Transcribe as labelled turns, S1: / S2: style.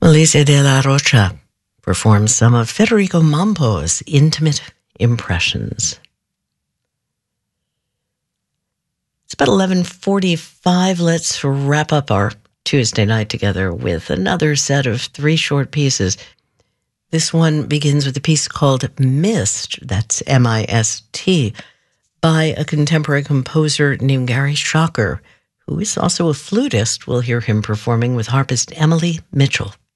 S1: Alicia de la Rocha performs some of Federico Mampo's intimate impressions. It's about 11:45. Let's wrap up our Tuesday night together with another set of 3 short pieces. This one begins with a piece called Mist, that's M-I-S-T, by a contemporary composer named Gary Schocker, who is also a flutist. We'll hear him performing with harpist Emily Mitchell.